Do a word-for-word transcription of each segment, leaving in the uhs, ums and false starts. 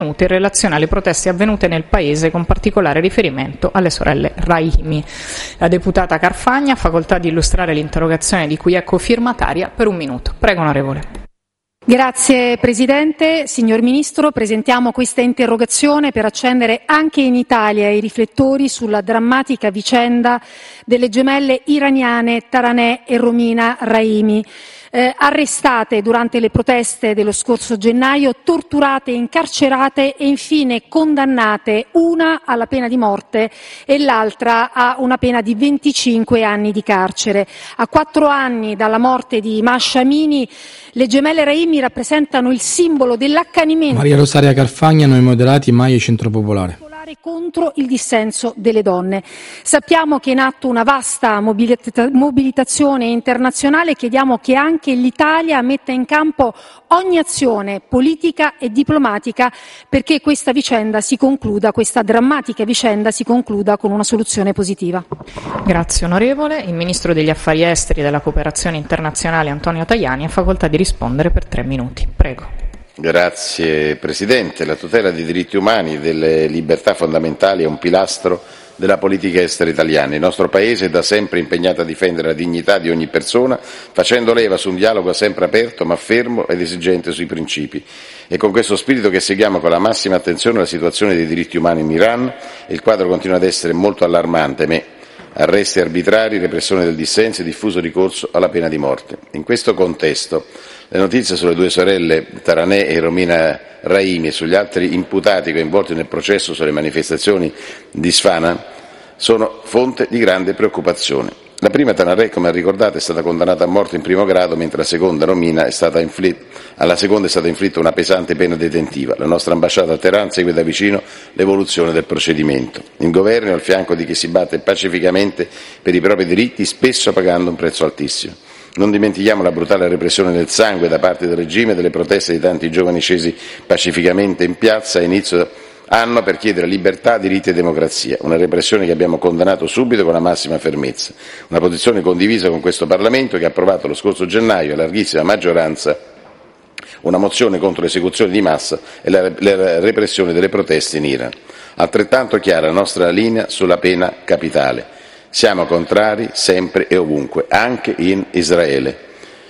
in relazione alle proteste avvenute nel paese, con particolare riferimento alle sorelle Rahimi. La deputata Carfagna ha facoltà di illustrare l'interrogazione di cui è cofirmataria per un minuto. Prego, onorevole. Grazie Presidente. Signor Ministro, presentiamo questa interrogazione per accendere anche in Italia i riflettori sulla drammatica vicenda delle gemelle iraniane Taraneh e Romina Rahimi, eh, arrestate durante le proteste dello scorso gennaio, torturate, incarcerate e infine condannate, una alla pena di morte e l'altra a una pena di venticinque anni di carcere. A quattro anni dalla morte di Mahsa Amini, le gemelle Rahimi rappresentano il simbolo dell'accanimento. Maria Rosaria Carfagna, Noi Moderati, Maie Centro Popolare. Contro il dissenso delle donne. Sappiamo che è in atto una vasta mobilita- mobilitazione internazionale, chiediamo che anche l'Italia metta in campo ogni azione politica e diplomatica perché questa vicenda si concluda, questa drammatica vicenda si concluda con una soluzione positiva. Grazie onorevole. Il Ministro degli Affari Esteri e della Cooperazione Internazionale Antonio Tajani ha facoltà di rispondere per tre minuti. Prego. Grazie Presidente. La tutela dei diritti umani e delle libertà fondamentali è un pilastro della politica estera italiana. Il nostro Paese è da sempre impegnato a difendere la dignità di ogni persona, facendo leva su un dialogo sempre aperto ma fermo ed esigente sui principi. È con questo spirito che seguiamo con la massima attenzione la situazione dei diritti umani in Iran. Il quadro continua ad essere molto allarmante. Me. Arresti arbitrari, repressione del dissenso e diffuso ricorso alla pena di morte. In questo contesto, le notizie sulle due sorelle Taraneh e Romina Rahimi e sugli altri imputati coinvolti nel processo sulle manifestazioni di Sfana sono fonte di grande preoccupazione. La prima, Taraneh, come ha ricordato, è stata condannata a morte in primo grado, mentre la seconda, Romina, è stata inflitta, alla seconda è stata inflitta una pesante pena detentiva. La nostra ambasciata a Teheran segue da vicino l'evoluzione del procedimento. Il governo, al fianco di chi si batte pacificamente per i propri diritti, spesso pagando un prezzo altissimo. Non dimentichiamo la brutale repressione del sangue da parte del regime e delle proteste di tanti giovani scesi pacificamente in piazza a inizio anno per chiedere libertà, diritti e democrazia. Una repressione che abbiamo condannato subito con la massima fermezza. Una posizione condivisa con questo Parlamento che ha approvato lo scorso gennaio a larghissima maggioranza una mozione contro l'esecuzione di massa e la, la repressione delle proteste in Iran. Altrettanto chiara la nostra linea sulla pena capitale. Siamo contrari sempre e ovunque, anche in Israele.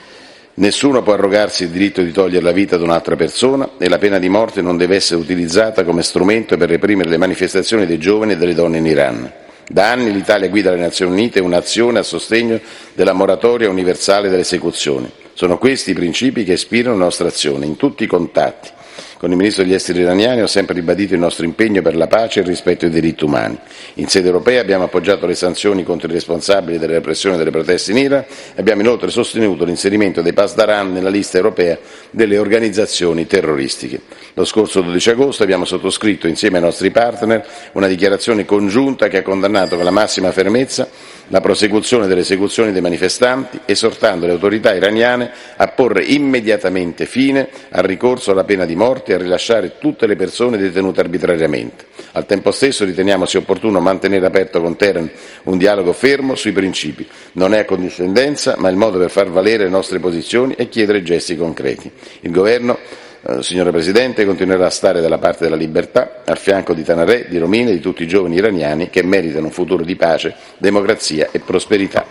Nessuno può arrogarsi il diritto di togliere la vita ad un'altra persona e la pena di morte non deve essere utilizzata come strumento per reprimere le manifestazioni dei giovani e delle donne in Iran. Da anni l'Italia guida alle Nazioni Unite un'azione a sostegno della moratoria universale delle esecuzioni. Sono questi i principi che ispirano la nostra azione in tutti i contatti. Con il Ministro degli Esteri iraniani ho sempre ribadito il nostro impegno per la pace e il rispetto dei diritti umani. In sede europea abbiamo appoggiato le sanzioni contro i responsabili della repressione delle proteste in Iran e abbiamo inoltre sostenuto l'inserimento dei Pasdaran nella lista europea delle organizzazioni terroristiche. Lo scorso dodici agosto abbiamo sottoscritto insieme ai nostri partner una dichiarazione congiunta che ha condannato con la massima fermezza la prosecuzione delle esecuzioni dei manifestanti, esortando le autorità iraniane a porre immediatamente fine al ricorso alla pena di morte e a rilasciare tutte le persone detenute arbitrariamente. Al tempo stesso riteniamo sia opportuno mantenere aperto con Teheran un dialogo fermo sui principi. Non è accondiscendenza, ma il modo per far valere le nostre posizioni e chiedere gesti concreti. Il Governo, eh, signora Presidente, continuerà a stare dalla parte della libertà, al fianco di Taraneh, di Romina e di tutti i giovani iraniani che meritano un futuro di pace, democrazia e prosperità.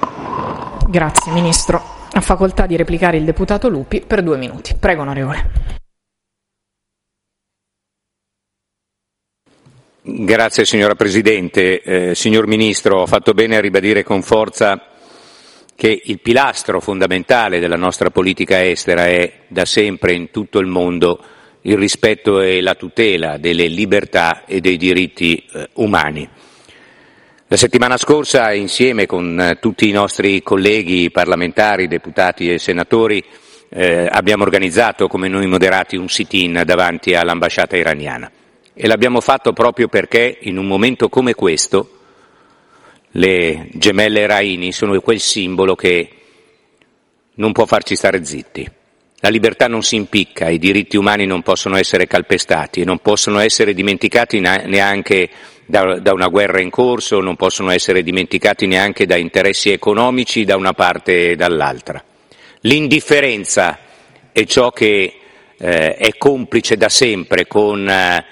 Grazie Ministro. Ha facoltà di replicare il deputato Lupi per due minuti. Prego onorevole. Grazie signora Presidente. Eh, signor Ministro, ho fatto bene a ribadire con forza che il pilastro fondamentale della nostra politica estera è da sempre in tutto il mondo il rispetto e la tutela delle libertà e dei diritti eh, umani. La settimana scorsa, insieme con eh, tutti i nostri colleghi parlamentari, deputati e senatori, eh, abbiamo organizzato come Noi Moderati un sit-in davanti all'ambasciata iraniana. E l'abbiamo fatto proprio perché in un momento come questo le gemelle Rahimi sono quel simbolo che non può farci stare zitti. La libertà non si impicca, i diritti umani non possono essere calpestati e non possono essere dimenticati neanche da, da una guerra in corso, non possono essere dimenticati neanche da interessi economici da una parte e dall'altra. L'indifferenza è ciò che eh, è complice da sempre con eh,